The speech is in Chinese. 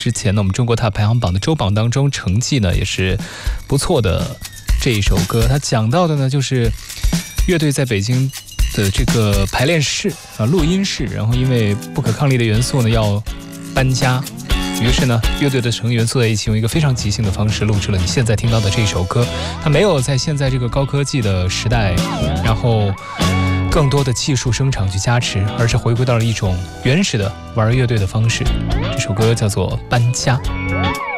之前呢，我们中国塔排行榜的周榜当中成绩呢也是不错的。这一首歌它讲到的呢就是乐队在北京的这个排练室录音室，然后因为不可抗力的元素呢要搬家，于是呢乐队的成员坐在一起，用一个非常即兴的方式录制了你现在听到的这首歌。它没有在现在这个高科技的时代，然后更多的技术声场去加持，而是回归到了一种原始的玩乐队的方式。这首歌叫做《搬家》。